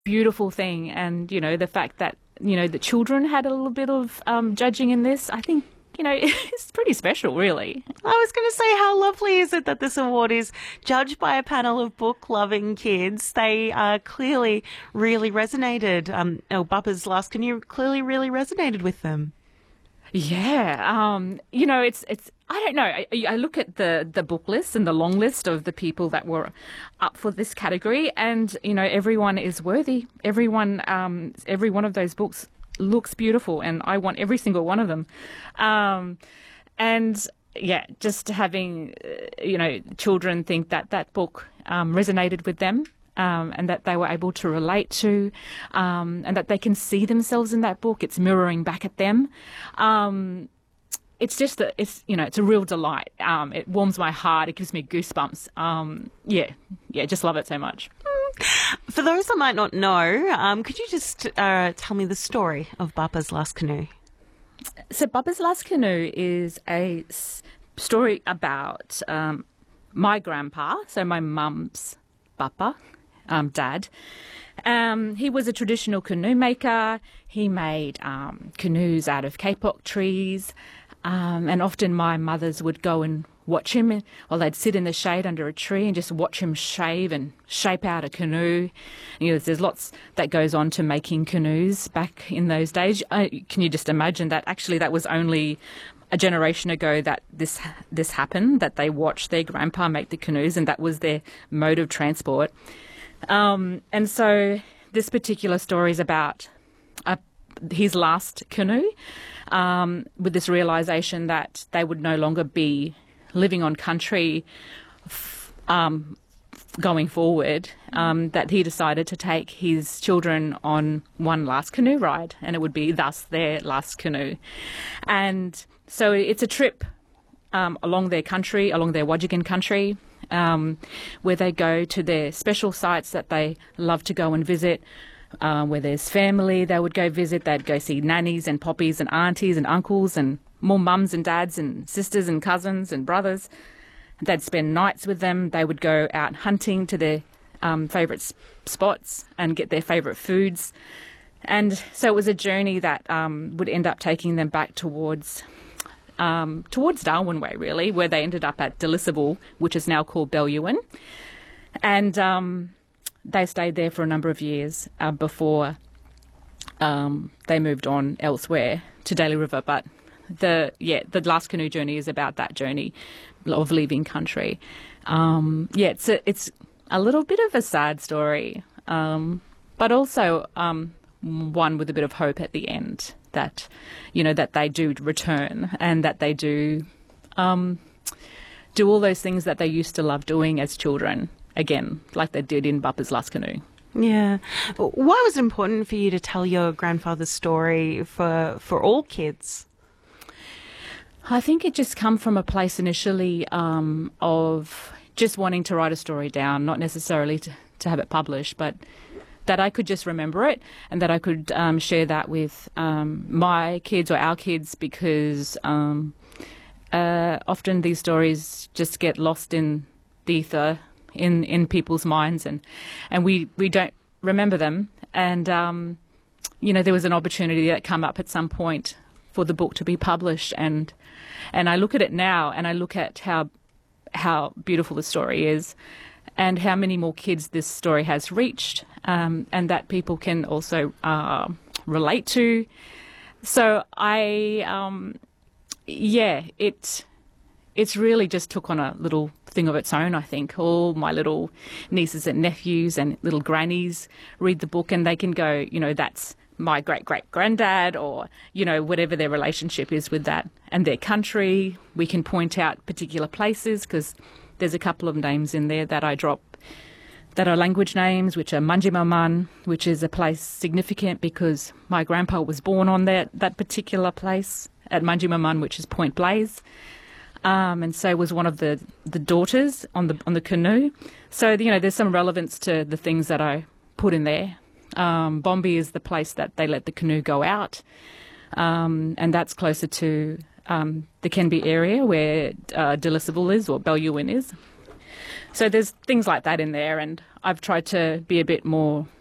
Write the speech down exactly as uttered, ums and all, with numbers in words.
beautiful thing. And, you know, the fact that, you know, the children had a little bit of um, judging in this, I think, you know, it's pretty special, really. I was going to say, how lovely is it that this award is judged by a panel of book-loving kids? They uh, clearly really resonated. Um, oh, Bubba's Last Canoe clearly really resonated with them. Yeah, um, you know, it's it's. I don't know. I, I look at the the book list and the long list of the people that were up for this category, and you know, everyone is worthy. Everyone, um, every one of those books looks beautiful, and I want every single one of them. Um, and yeah, just having uh, you know, children think that that book um, resonated with them. Um, and that they were able to relate to, um, and that they can see themselves in that book. It's mirroring back at them. Um, it's just that it's, you know, it's a real delight. Um, it warms my heart. It gives me goosebumps. Um, yeah, yeah, just love it so much. For those that might not know, um, could you just uh, tell me the story of Bubba's Last Canoe? So Bubba's Last Canoe is a s- story about um, my grandpa, so my mum's Bubba. Um, dad. Um, he was a traditional canoe maker. He made um, canoes out of kapok trees, um, and often my mothers would go and watch him, or they'd sit in the shade under a tree and just watch him shave and shape out a canoe. You know, there's lots that goes on to making canoes back in those days. Uh, can you just imagine that? Actually, that was only a generation ago that this this happened, that they watched their grandpa make the canoes, and that was their mode of transport. Um, and so this particular story is about uh, his last canoe, um, with this realisation that they would no longer be living on country f- um, going forward, um, that he decided to take his children on one last canoe ride, and it would be thus their last canoe. And so it's a trip um, along their country, along their Wajigan country, Um, where they go to their special sites that they love to go and visit, uh, where there's family they would go visit. They'd go see nannies and poppies and aunties and uncles and more mums and dads and sisters and cousins and brothers. They'd spend nights with them. They would go out hunting to their um, favourite s- spots and get their favourite foods. And so it was a journey that um, would end up taking them back towards Um, towards Darwin Way, really, where they ended up at Delisable, which is now called Bellewen. And um, they stayed there for a number of years uh, before um, they moved on elsewhere to Daly River. But the yeah, the last canoe journey is about that journey of leaving country. Um, yeah, it's a, it's a little bit of a sad story, um, but also um, one with a bit of hope at the end. That, you know, that they do return, and that they do um, do all those things that they used to love doing as children again, like they did in Bubba's Last Canoe. Yeah. Why was it important for you to tell your grandfather's story for, for all kids? I think it just come from a place initially um, of just wanting to write a story down, not necessarily to, to have it published, but that I could just remember it, and that I could um, share that with um, my kids or our kids, because um, uh, often these stories just get lost in the ether, in, in people's minds, and, and we, we don't remember them. And, um, you know, there was an opportunity that came up at some point for the book to be published, and and I look at it now, and I look at how how beautiful the story is, and how many more kids this story has reached, um, and that people can also uh, relate to. So I, um, yeah, it it's really just took on a little thing of its own, I think. All my little nieces and nephews and little grannies read the book, and they can go, you know, that's my great-great-granddad, or, you know, whatever their relationship is with that and their country. We can point out particular places, because there's a couple of names in there that I drop that are language names, which are Manjimaman, which is a place significant because my grandpa was born on that, that particular place at Manjimaman, which is Point Blaze, um, and so was one of the, the daughters on the on the canoe. So, you know, there's some relevance to the things that I put in there. Um, Bombi is the place that they let the canoe go out, um, and that's closer to um, the Kenby area where uh, Delisable is, or Bellewen is. So there's things like that in there, and I've tried to be a bit more